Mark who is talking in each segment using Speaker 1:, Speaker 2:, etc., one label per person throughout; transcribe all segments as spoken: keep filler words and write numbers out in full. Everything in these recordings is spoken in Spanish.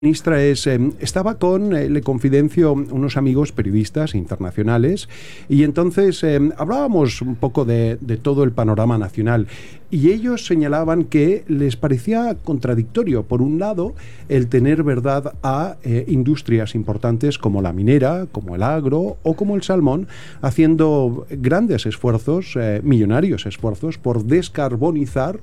Speaker 1: Ministra, es, eh, estaba con, eh, le confidencio, unos amigos periodistas internacionales y entonces eh, hablábamos un poco de, de todo el panorama nacional y ellos señalaban que les parecía contradictorio, por un lado, el tener verdad a eh, industrias importantes como la minera, como el agro o como el salmón, haciendo grandes esfuerzos, eh, millonarios esfuerzos por descarbonizar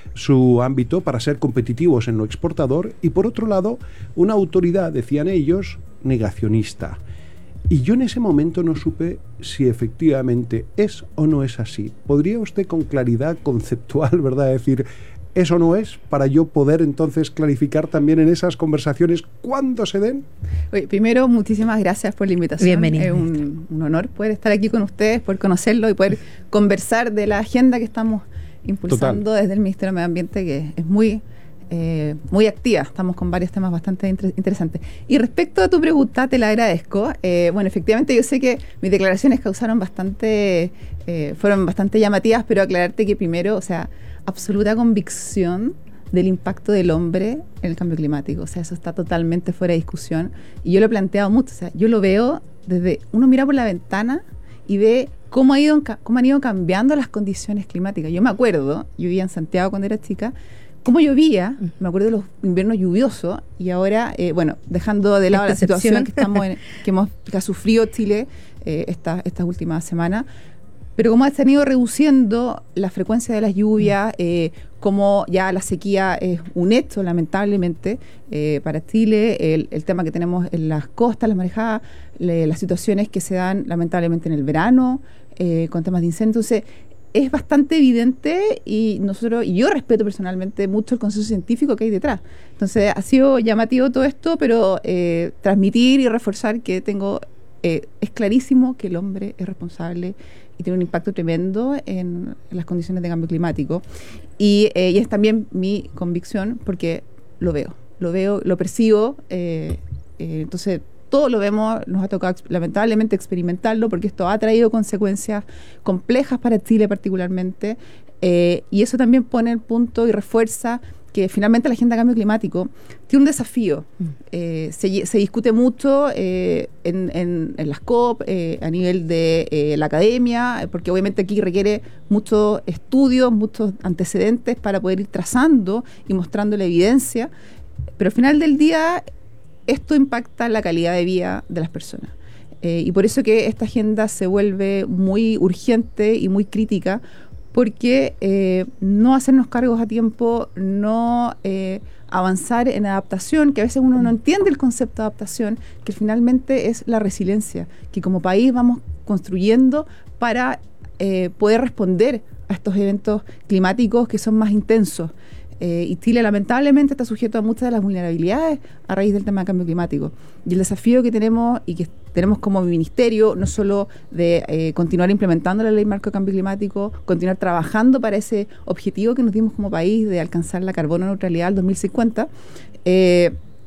Speaker 1: su ámbito para ser competitivos en lo exportador, y por otro lado una autoridad, decían ellos, negacionista. Y yo en ese momento no supe si efectivamente es o no es así. ¿Podría usted con claridad conceptual, verdad, decir eso no es, para yo poder entonces clarificar también en esas conversaciones cuándo se den?
Speaker 2: Oye, primero, muchísimas gracias por la invitación.
Speaker 3: Bienvenido.
Speaker 2: Es un, un honor poder estar aquí con ustedes, poder conocerlo y poder conversar de la agenda que estamos impulsando Total. desde el Ministerio de Medio Ambiente, que es muy, eh, muy activa. Estamos con varios temas bastante inter- interesantes. Y respecto a tu pregunta, te la agradezco. Eh, bueno, efectivamente yo sé que mis declaraciones causaron bastante, eh, fueron bastante llamativas, pero aclararte que primero, o sea, absoluta convicción del impacto del hombre en el cambio climático. O sea, eso está totalmente fuera de discusión. Y yo lo he planteado mucho. O sea, yo lo veo desde, uno mira por la ventana y ve cómo, ha ido, cómo han ido cambiando las condiciones climáticas. Yo me acuerdo, yo vivía en Santiago cuando era chica, cómo llovía, me acuerdo de los inviernos lluviosos, y ahora, eh, bueno, dejando de lado la situación que, estamos en, que, hemos, que ha sufrido Chile eh, esta, estas últimas semanas, pero cómo se han ido reduciendo la frecuencia de las lluvias, eh, cómo ya la sequía es un hecho, lamentablemente, eh, para Chile, el, el tema que tenemos en las costas, las marejadas, le, las situaciones que se dan lamentablemente en el verano, eh, con temas de incendios. Entonces, es bastante evidente y nosotros, y yo respeto personalmente mucho el consenso científico que hay detrás. Entonces, ha sido llamativo todo esto, pero eh, transmitir y reforzar que tengo, eh, es clarísimo que el hombre es responsable y tiene un impacto tremendo en, en las condiciones de cambio climático. Y, eh, y es también mi convicción, porque lo veo, lo veo, lo percibo, eh, eh, entonces todo lo vemos, nos ha tocado lamentablemente experimentarlo, porque esto ha traído consecuencias complejas para Chile particularmente, eh, y eso también pone el punto y refuerza que finalmente la agenda de cambio climático tiene un desafío. Mm. Eh, se, se discute mucho eh, en, en, en las COP, eh, a nivel de eh, la academia, porque obviamente aquí requiere muchos estudios, muchos antecedentes para poder ir trazando y mostrando la evidencia, pero al final del día esto impacta la calidad de vida de las personas. Eh, y por eso que esta agenda se vuelve muy urgente y muy crítica, porque eh, no hacernos cargos a tiempo, no eh, avanzar en adaptación, que a veces uno no entiende el concepto de adaptación, que finalmente es la resiliencia, que como país vamos construyendo para eh, poder responder a estos eventos climáticos que son más intensos. Eh, y Chile lamentablemente está sujeto a muchas de las vulnerabilidades a raíz del tema del cambio climático. Y el desafío que tenemos y que tenemos como ministerio, no solo de eh, continuar implementando la ley marco de cambio climático, continuar trabajando para ese objetivo que nos dimos como país de alcanzar la carbono neutralidad al dos mil cincuenta, eh,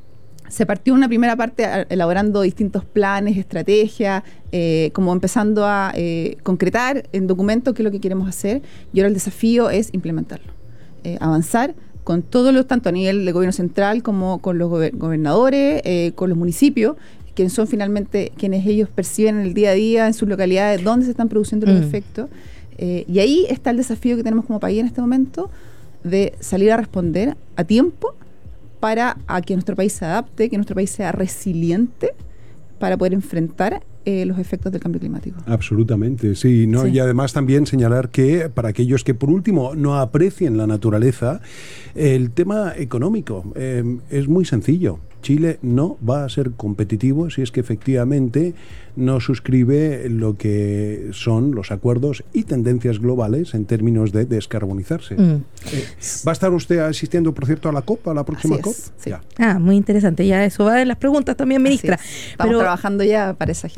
Speaker 2: se partió una primera parte elaborando distintos planes, estrategias, eh, como empezando a eh, concretar en documentos qué es lo que queremos hacer, y ahora el desafío es implementarlo. Eh, avanzar con todos los, tanto a nivel de gobierno central como con los gober- gobernadores, eh, con los municipios, quienes son finalmente quienes ellos perciben en el día a día, en sus localidades, dónde se están produciendo los mm. efectos. Eh, y ahí está el desafío que tenemos como país en este momento, de salir a responder a tiempo para a que nuestro país se adapte, que nuestro país sea resiliente para poder enfrentar Eh, los efectos del cambio climático.
Speaker 1: Absolutamente, sí, ¿no?
Speaker 2: Sí.
Speaker 1: Y además también señalar que para aquellos que por último no aprecien la naturaleza, el tema económico eh, es muy sencillo. Chile no va a ser competitivo si es que efectivamente no suscribe lo que son los acuerdos y tendencias globales en términos de descarbonizarse. Mm. Eh, ¿Va a estar usted asistiendo, por cierto, a la COP, a la próxima
Speaker 2: Así
Speaker 1: COP?
Speaker 2: Es, sí.
Speaker 3: Ya. Ah, muy interesante. Ya eso va de las preguntas también, ministra.
Speaker 2: Estamos
Speaker 3: Pero
Speaker 2: trabajando ya para esa agenda.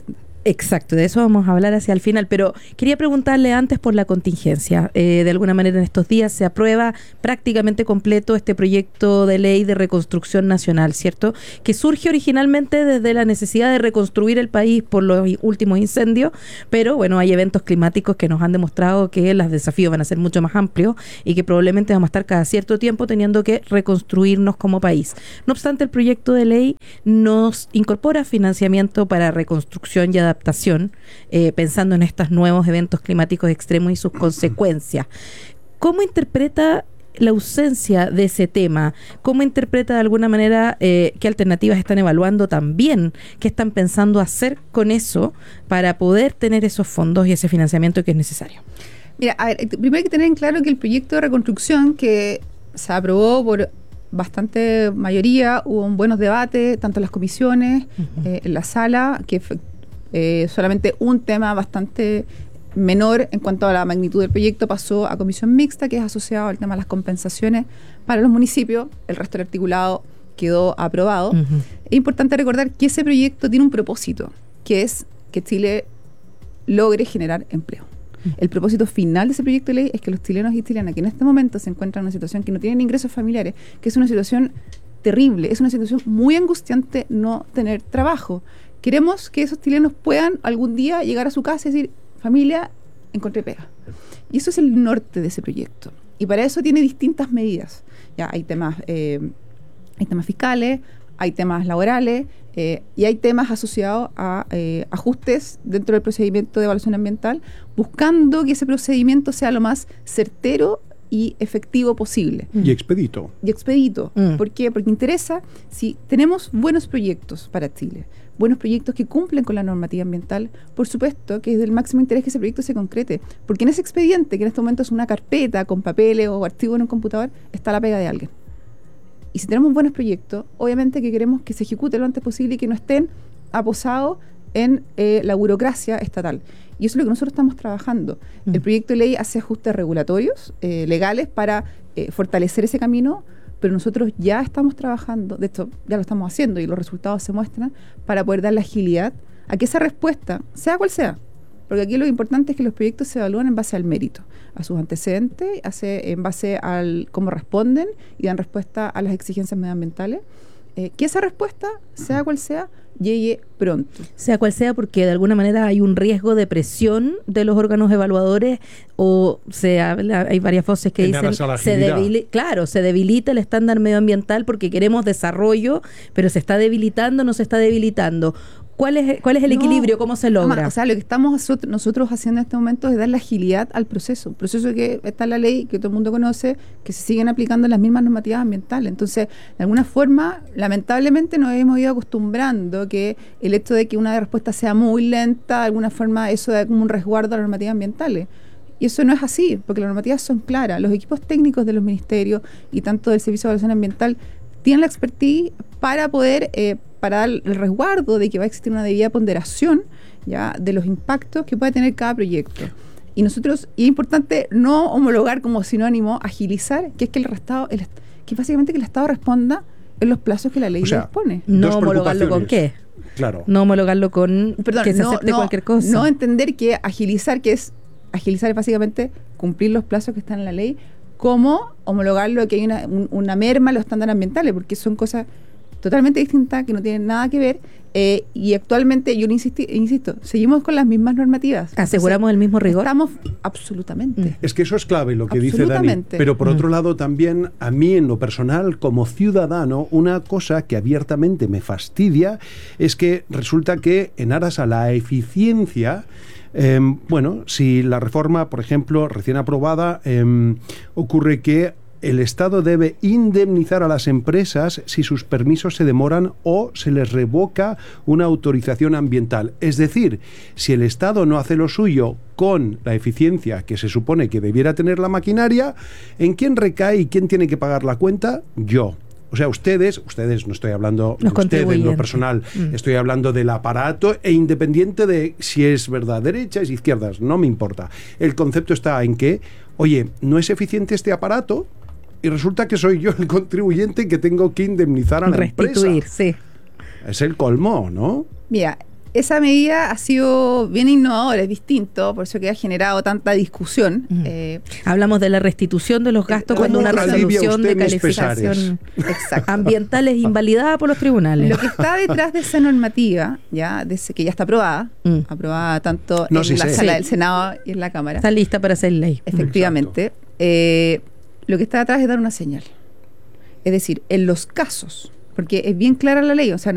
Speaker 3: Exacto, de eso vamos a hablar hacia el final, pero quería preguntarle antes por la contingencia. Eh, de alguna manera en estos días se aprueba prácticamente completo este proyecto de ley de reconstrucción nacional, ¿cierto? Que surge originalmente desde la necesidad de reconstruir el país por los últimos incendios, pero bueno, hay eventos climáticos que nos han demostrado que los desafíos van a ser mucho más amplios y que probablemente vamos a estar cada cierto tiempo teniendo que reconstruirnos como país. No obstante, el proyecto de ley nos incorpora financiamiento para reconstrucción y adaptación adaptación, eh, pensando en estos nuevos eventos climáticos extremos y sus consecuencias. ¿Cómo interpreta la ausencia de ese tema? ¿Cómo interpreta de alguna manera eh, qué alternativas están evaluando también? ¿Qué están pensando hacer con eso para poder tener esos fondos y ese financiamiento que es necesario?
Speaker 2: Mira, a ver, primero hay que tener en claro que el proyecto de reconstrucción que se aprobó por bastante mayoría, hubo un buenos debates, tanto en las comisiones, uh-huh. eh, en la sala, que Eh, solamente un tema bastante menor en cuanto a la magnitud del proyecto pasó a comisión mixta, que es asociado al tema de las compensaciones para los municipios. El resto del articulado quedó aprobado. Uh-huh. Es importante recordar que ese proyecto tiene un propósito, que es que Chile logre generar empleo. Uh-huh. El propósito final de ese proyecto de ley es que los chilenos y chilenas que en este momento se encuentran en una situación que no tienen ingresos familiares, que es una situación terrible, es una situación muy angustiante no tener trabajo. Queremos que esos chilenos puedan algún día llegar a su casa y decir, familia, encontré pega. Y eso es el norte de ese proyecto. Y para eso tiene distintas medidas. Ya hay temas, eh, hay temas fiscales, hay temas laborales eh, y hay temas asociados a eh, ajustes dentro del procedimiento de evaluación ambiental, buscando que ese procedimiento sea lo más certero y efectivo posible.
Speaker 1: Y expedito.
Speaker 2: Y expedito. Mm. ¿Por qué? Porque interesa, si tenemos buenos proyectos para Chile, buenos proyectos que cumplen con la normativa ambiental, por supuesto que es del máximo interés que ese proyecto se concrete, porque en ese expediente, que en este momento es una carpeta con papeles o archivos en un computador, está la pega de alguien. Y si tenemos buenos proyectos, obviamente que queremos que se ejecute lo antes posible y que no estén aposados en eh, la burocracia estatal. Y eso es lo que nosotros estamos trabajando. Mm. El proyecto de ley hace ajustes regulatorios, eh, legales, para eh, fortalecer ese camino, pero nosotros ya estamos trabajando, de hecho ya lo estamos haciendo y los resultados se muestran, para poder dar la agilidad a que esa respuesta, sea cual sea, porque aquí lo importante es que los proyectos se evalúan en base al mérito, a sus antecedentes, hace, en base al cómo responden y dan respuesta a las exigencias medioambientales, eh, que esa respuesta, sea cual sea, llegue pronto.
Speaker 3: Sea cual sea, porque de alguna manera hay un riesgo de presión de los órganos evaluadores, o se habla, hay varias voces que en dicen se debilita, claro, se debilita el estándar medioambiental porque queremos desarrollo, pero se está debilitando, no se está debilitando. ¿Cuál es, cuál es el no, equilibrio? ¿Cómo se logra?
Speaker 2: Además, o sea, lo que estamos nosotros haciendo en este momento es dar la agilidad al proceso. Proceso que está en la ley, que todo el mundo conoce, que se siguen aplicando las mismas normativas ambientales. Entonces, de alguna forma, lamentablemente nos hemos ido acostumbrando que el hecho de que una respuesta sea muy lenta, de alguna forma eso da como un resguardo a las normativas ambientales. Y eso no es así, porque las normativas son claras. Los equipos técnicos de los ministerios y tanto del Servicio de Evaluación Ambiental tienen la expertise para poder... Eh, para dar el resguardo de que va a existir una debida ponderación ya de los impactos que puede tener cada proyecto. Y nosotros, y es importante no homologar como sinónimo, agilizar, que es que el Estado, el, que básicamente que el Estado responda en los plazos que la ley o sea, dispone.
Speaker 3: No homologarlo con qué.
Speaker 1: Claro.
Speaker 3: No homologarlo con
Speaker 2: Perdón,
Speaker 3: que se
Speaker 2: no,
Speaker 3: acepte
Speaker 2: no,
Speaker 3: cualquier cosa.
Speaker 2: No entender que agilizar, que es agilizar es básicamente cumplir los plazos que están en la ley, como homologarlo que hay una, un, una merma en los estándares ambientales, porque son cosas totalmente distintas, que no tienen nada que ver, eh, y actualmente, yo insisto, insisto, seguimos con las mismas normativas.
Speaker 3: ¿Aseguramos Entonces, el mismo rigor?
Speaker 2: Estamos, absolutamente.
Speaker 1: Es que eso es clave, lo que dice Dani. Pero por mm. otro lado también, a mí en lo personal, como ciudadano, una cosa que abiertamente me fastidia es que resulta que en aras a la eficiencia, eh, bueno, si la reforma, por ejemplo, recién aprobada, eh, ocurre que el Estado debe indemnizar a las empresas si sus permisos se demoran o se les revoca una autorización ambiental. Es decir, si el Estado no hace lo suyo con la eficiencia que se supone que debiera tener la maquinaria, ¿en quién recae y quién tiene que pagar la cuenta? Yo. O sea, ustedes, ustedes no estoy hablando de ustedes en lo personal, mm. estoy hablando del aparato e independiente de si es verdad, derechas, izquierdas, no me importa. El concepto está en que, oye, no es eficiente este aparato, y resulta que soy yo el contribuyente que tengo que indemnizar a la
Speaker 3: Restituir,
Speaker 1: empresa.
Speaker 3: sí.
Speaker 1: Es el colmo, ¿no?
Speaker 2: Mira, esa medida ha sido bien innovadora, es distinto, por eso que ha generado tanta discusión.
Speaker 3: Mm.
Speaker 2: Eh,
Speaker 3: Hablamos de la restitución de los gastos
Speaker 1: ¿Cómo
Speaker 3: cuando una resolución de calificación ambiental es invalidada por los tribunales.
Speaker 2: Lo que está detrás de esa normativa, ya desde que ya está aprobada, mm. aprobada tanto no, en sí la sé. sala sí. del Senado y en la Cámara.
Speaker 3: Está lista para ser ley.
Speaker 2: Efectivamente. Eh, lo que está detrás es dar una señal. Es decir, en los casos, porque es bien clara la ley, o sea,